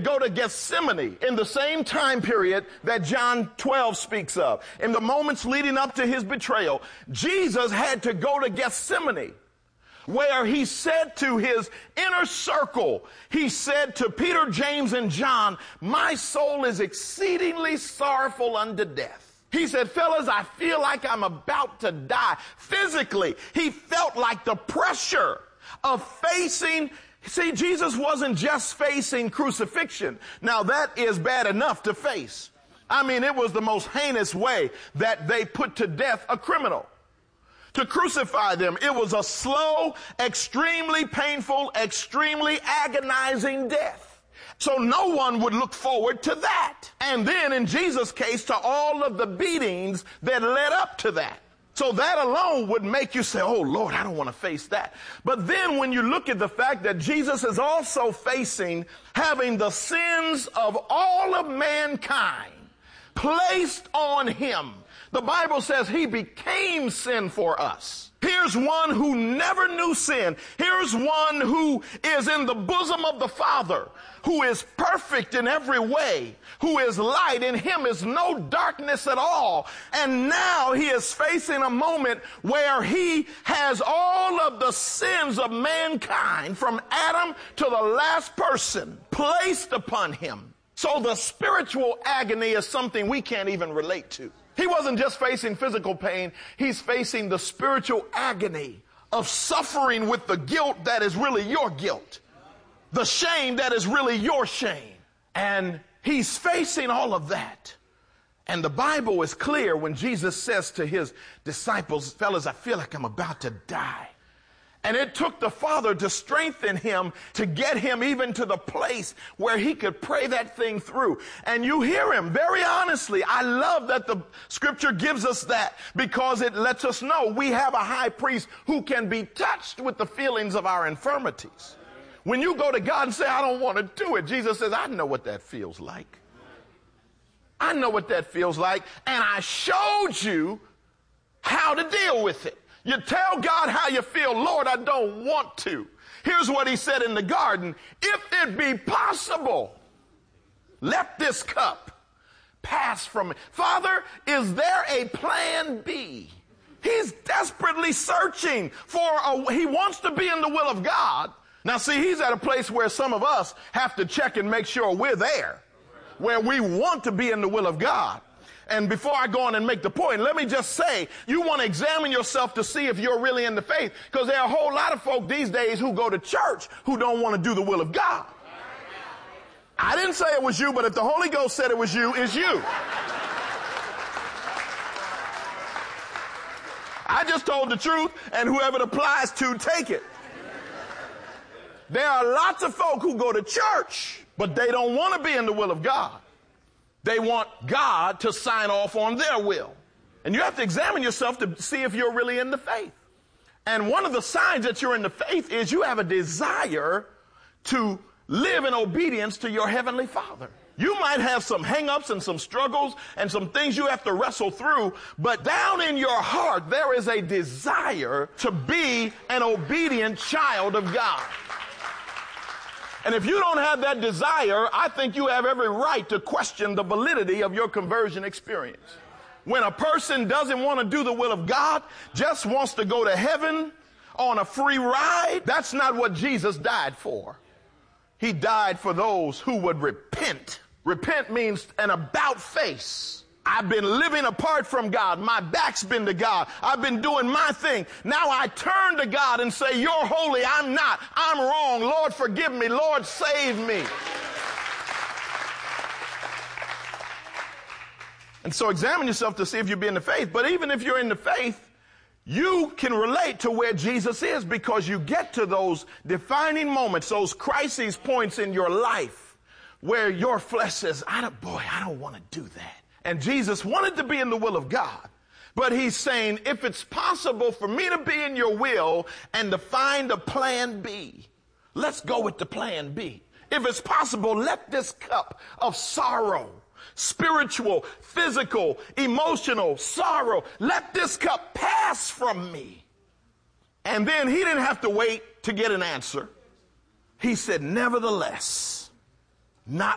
go to Gethsemane in the same time period that John 12 speaks of. In the moments leading up to his betrayal, Jesus had to go to Gethsemane, where he said to his inner circle, he said to Peter, James, and John, my soul is exceedingly sorrowful unto death. He said, fellas, I feel like I'm about to die. Physically, he felt like the pressure of facing. See, Jesus wasn't just facing crucifixion. Now, that is bad enough to face. I mean, it was the most heinous way that they put to death a criminal. To crucify them, it was a slow, extremely painful, extremely agonizing death. So no one would look forward to that. And then in Jesus' case, to all of the beatings that led up to that. So that alone would make you say, oh, Lord, I don't want to face that. But then when you look at the fact that Jesus is also facing having the sins of all of mankind placed on him, the Bible says he became sin for us. Here's one who never knew sin. Here's one who is in the bosom of the Father, who is perfect in every way, who is light. In him is no darkness at all. And now he is facing a moment where he has all of the sins of mankind from Adam to the last person placed upon him. So the spiritual agony is something we can't even relate to. He wasn't just facing physical pain. He's facing the spiritual agony of suffering with the guilt that is really your guilt. The shame that is really your shame. And he's facing all of that. And the Bible is clear when Jesus says to his disciples, fellas, I feel like I'm about to die. And it took the Father to strengthen him, to get him even to the place where he could pray that thing through. And you hear him very honestly. I love that the scripture gives us that, because it lets us know we have a high priest who can be touched with the feelings of our infirmities. When you go to God and say, I don't want to do it, Jesus says, I know what that feels like. I know what that feels like. And I showed you how to deal with it. You tell God how you feel. Lord, I don't want to. Here's what he said in the garden. If it be possible, let this cup pass from me. Father, is there a plan B? He's desperately searching he wants to be in the will of God. Now see, he's at a place where some of us have to check and make sure we're there, where we want to be in the will of God. And before I go on and make the point, let me just say, you want to examine yourself to see if you're really in the faith, because there are a whole lot of folk these days who go to church who don't want to do the will of God. I didn't say it was you, but if the Holy Ghost said it was you, it's you. I just told the truth, and whoever it applies to, take it. There are lots of folk who go to church, but they don't want to be in the will of God. They want God to sign off on their will. And you have to examine yourself to see if you're really in the faith. And one of the signs that you're in the faith is you have a desire to live in obedience to your heavenly Father. You might have some hang-ups and some struggles and some things you have to wrestle through, but down in your heart there is a desire to be an obedient child of God. And if you don't have that desire, I think you have every right to question the validity of your conversion experience. When a person doesn't want to do the will of God, just wants to go to heaven on a free ride, that's not what Jesus died for. He died for those who would repent. Repent means an about face. I've been living apart from God. My back's been to God. I've been doing my thing. Now I turn to God and say, you're holy, I'm not. I'm wrong. Lord, forgive me. Lord, save me. And so examine yourself to see if you're in the faith. But even if you're in the faith, you can relate to where Jesus is, because you get to those defining moments, those crisis points in your life where your flesh says, I don't want to do that. And Jesus wanted to be in the will of God. But he's saying, if it's possible for me to be in your will and to find a plan B, let's go with the plan B. If it's possible, let this cup of sorrow, spiritual, physical, emotional sorrow, let this cup pass from me. And then he didn't have to wait to get an answer. He said, nevertheless, not